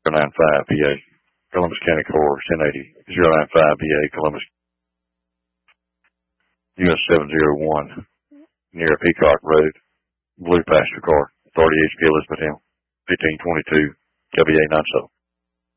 095 PA, Columbus County Corps, 1080, 095 PA, Columbus, US 701, near Peacock Road, blue passenger car, 30 HP Elizabeth Hill, 1522, KBA 90.